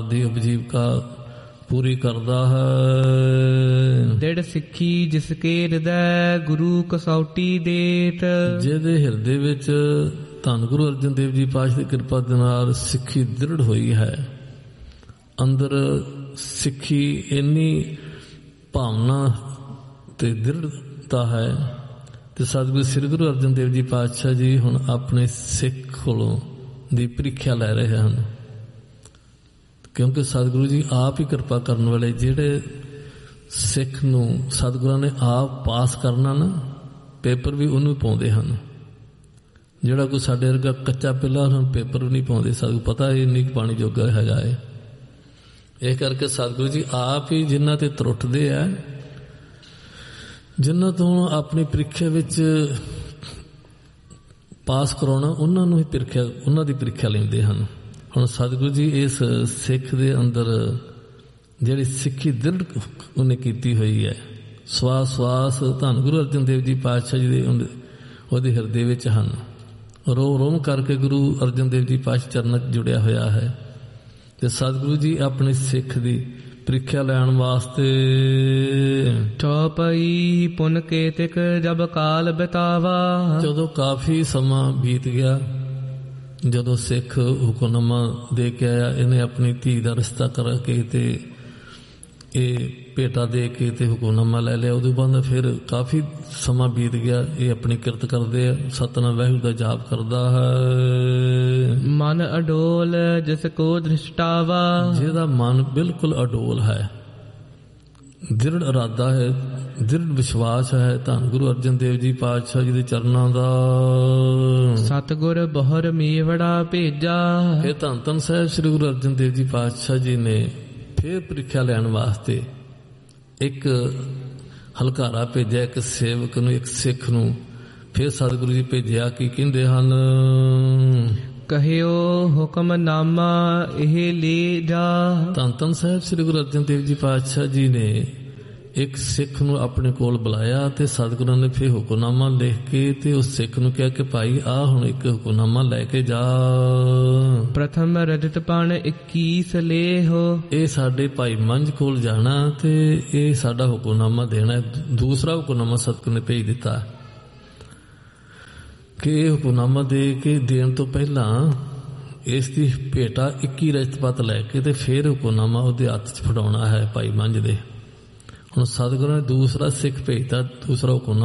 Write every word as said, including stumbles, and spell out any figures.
ਦੀ ਉਪਜੀਵਕਾ ਪੂਰੀ ਕਰਦਾ ਹੈ। ਦਿੜ ਸਿੱਖੀ ਜਿਸ ਕੇ ਹਿਰਦੈ ਗੁਰੂ ਕਸੌਟੀ ਦੇਤ। ਜਿਹਦੇ ਹਿਰਦੇ ਵਿੱਚ ਧੰਨ ਗੁਰੂ ਅਰਜਨ ਦੇਵ ਜੀ ਪਾਤਸ਼ਾਹ ਦੀ ਕਿਰਪਾ ਦੇ ਨਾਲ ਸਿੱਖੀ ਦ੍ਰਿੜ ਹੋਈ ਹੈ, ਅੰਦਰ ਸਿੱਖੀ ਇੰਨੀ ਭਾਵਨਾ ਤੇ ਦ੍ਰਿੜਤਾ ਹੈ ਤੇ ਸਤਿਗੁਰੂ ਸ੍ਰੀ ਗੁਰੂ ਅਰਜਨ ਦੇਵ ਜੀ ਪਾਤਸ਼ਾਹ ਜੀ ਹੁਣ ਆਪਣੇ ਸਿੱਖ ਕੋਲੋਂ ਦੀ ਪ੍ਰੀਖਿਆ ਲੈ ਰਹੇ ਹਨ, ਕਿਉਂਕਿ ਸਤਿਗੁਰੂ ਜੀ ਆਪ ਹੀ ਕਿਰਪਾ ਕਰਨ ਵਾਲੇ। ਜਿਹੜੇ ਸਿੱਖ ਨੂੰ ਸਤਿਗੁਰਾਂ ਨੇ ਆਪ ਪਾਸ ਕਰਨਾ ਨਾ, ਪੇਪਰ ਵੀ ਉਹਨੂੰ ਪਾਉਂਦੇ ਹਨ। ਜਿਹੜਾ ਕੋਈ ਸਾਡੇ ਵਰਗਾ ਕੱਚਾ ਪਿੱਲਾ ਹੁਣ ਪੇਪਰ ਵੀ ਨਹੀਂ ਪਾਉਂਦੇ, ਸਤਿਗੁਰੂ ਪਤਾ ਇਹ ਇੰਨੀ ਪਾਣੀ ਜੋਗਾ ਹੈਗਾ ਏ। ਇਹ ਕਰਕੇ ਸਤਿਗੁਰੂ ਜੀ ਆਪ ਹੀ ਜਿਨ੍ਹਾਂ ਤੇ ਤਰੁੱਟਦੇ ਆ, ਜਿਨ੍ਹਾਂ ਤੋਂ ਆਪਣੀ ਪ੍ਰੀਖਿਆ ਵਿੱਚ ਪਾਸ ਕਰਾਉਣਾ, ਉਹਨਾਂ ਨੂੰ ਹੀ ਪ੍ਰੀਖਿਆ ਉਹਨਾਂ ਦੀ ਪ੍ਰੀਖਿਆ ਲੈਂਦੇ ਹਨ। ਹੁਣ ਸਤਿਗੁਰੂ ਜੀ ਇਸ ਸਿੱਖ ਦੇ ਅੰਦਰ ਜਿਹੜੀ ਸਿੱਖੀ ਦ੍ਰਿੜ ਉਹਨੇ ਕੀਤੀ ਹੋਈ ਹੈ, ਸਵਾਸ ਸਵਾਸ ਧੰਨ ਗੁਰੂ ਅਰਜਨ ਦੇਵ ਜੀ ਪਾਤਸ਼ਾਹ ਜੀ ਦੇ ਉਹਦੇ ਹਿਰਦੇ ਵਿੱਚ ਹਨ। ਰੋਮ ਰੋਮ ਕਰਕੇ ਗੁਰੂ ਅਰਜਨ ਦੇਵ ਜੀ ਪਾਤਸ਼ਾਹ ਚਰਨਾਂ 'ਚ ਜੁੜਿਆ ਹੋਇਆ ਹੈ ਤੇ ਸਤਿਗੁਰੂ ਜੀ ਆਪਣੇ ਸਿੱਖ ਦੀ ਪ੍ਰੀਖਿਆ ਲੈਣ ਵਾਸਤੇ ਚੌਪਈ ਪੁਨ ਕੇਤਿਕ ਜਬ ਕਾਲ ਬਿਤਾਵਾ। ਜਦੋਂ ਕਾਫੀ ਸਮਾਂ ਬੀਤ ਗਿਆ, ਜਦੋਂ ਸਿੱਖ ਹੁਕਮਨਾਮਾ ਦੇ ਕੇ ਆਇਆ, ਇਹਨੇ ਆਪਣੀ ਧੀ ਦਾ ਰਿਸ਼ਤਾ ਕਰਾ ਕੇ ਤੇ ਇਹ ਭੇਟਾ ਦੇ ਕੇ ਤੇ ਹੁਕਮਨਾਮਾ ਲੈ ਲਿਆ। ਉਦੋਂ ਬਾਅਦ ਫਿਰ ਕਾਫੀ ਸਮਾਂ ਬੀਤ ਗਿਆ, ਇਹ ਆਪਣੀ ਕਿਰਤ ਕਰਦੇ ਆ, ਸਤਨਾਮ ਵਾਹਿਗੁਰੂ ਦਾ ਜਾਪ ਕਰਦਾ ਹੈ। ਮਨ ਅਡੋਲ ਜਿਸ ਕੋ ਦ੍ਰਿਸ਼ਟਾਵਾ। ਜਿਹਦਾ ਮਨ ਬਿਲਕੁਲ ਅਡੋਲ ਹੈ, ਦ੍ਰਿੜ ਇਰਾਦਾ ਹੈ, ਦ੍ਰਿੜ ਵਿਸ਼ਵਾਸ ਹੈ ਧੰਨ ਗੁਰੂ ਅਰਜਨ ਦੇਵ ਜੀ ਪਾਤਸ਼ਾਹ ਜੀ ਦੇ ਚਰਨਾਂ ਦਾ। ਸਤਿਗੁਰ ਬਹੁਰ ਮੇਵੜਾ ਭੇਜਾ। ਇਹ ਧੰਨ ਧੰਨ ਸਾਹਿਬ ਸ੍ਰੀ ਗੁਰੂ ਅਰਜਨ ਦੇਵ ਜੀ ਪਾਤਸ਼ਾਹ ਜੀ ਨੇ ਫਿਰ ਪ੍ਰੀਖਿਆ ਲੈਣ ਵਾਸਤੇ ਇੱਕ ਹਲਕਾਰਾ ਭੇਜਿਆ, ਇੱਕ ਸੇਵਕ ਨੂੰ, ਇੱਕ ਸਿੱਖ ਨੂੰ ਫਿਰ ਸਤਿਗੁਰੂ ਜੀ ਭੇਜਿਆ। ਕੀ ਕਹਿੰਦੇ ਹਨ? ਕਹਿਓ ਹੁਕਮਨਾਮਾ ਇਹ ਲੈ ਜਾ। ਧੰਨ ਧੰਨ ਸਾਹਿਬ ਸ੍ਰੀ ਗੁਰੂ ਅਰਜਨ ਦੇਵ ਜੀ ਪਾਤਸ਼ਾਹ ਜੀ ਨੇ ਇੱਕ ਸਿੱਖ ਨੂੰ ਆਪਣੇ ਕੋਲ ਬੁਲਾਇਆ ਤੇ ਸਤਿਗੁਰਾਂ ਨੇ ਫਿਰ ਹੁਕਮਨਾਮਾ ਲਿਖ ਕੇ ਤੇ ਉਸ ਸਿੱਖ ਨੂੰ ਕਿਹਾ ਕਿ ਭਾਈ ਆਹ ਹੁਣ ਇੱਕ ਹੁਕਮਨਾਮਾ ਲੈ ਕੇ ਜਾ। ਪ੍ਰਥਮ ਰਜਤ ਪਣ ਇੱਕੀਸ ਲੇਹੋ। ਇਹ ਸਾਡੇ ਭਾਈ ਮੰਝ ਕੋਲ ਜਾਣਾ ਤੇ ਇਹ ਸਾਡਾ ਹੁਕਮਨਾਮਾ ਦੇਣਾ। ਦੂਸਰਾ ਹੁਕਮਨਾਮਾ ਸਤਿਗੁਰ ਨੇ ਭੇਜ ਦਿੱਤਾ ਕਿ ਇਹ ਹੁਕਮਨਾਮਾ ਦੇ ਕੇ ਦੇਣ ਤੋਂ ਪਹਿਲਾਂ ਇਸ ਦੀ ਭੇਟਾ ਇੱਕੀ ਰਜਤਪਤ ਲੈ ਕੇ ਤੇ ਫਿਰ ਹੁਕਮਨਾਮਾ ਉਹਦੇ ਹੱਥ 'ਚ ਫੜਾਉਣਾ ਹੈ ਭਾਈ ਮੰਝ ਦੇ। ਹੁਣ ਸਤਿਗੁਰਾਂ ਨੇ ਦੂਸਰਾ ਸਿੱਖ ਭੇਜਤਾ, ਦੂਸਰਾ ਹੁਕਮ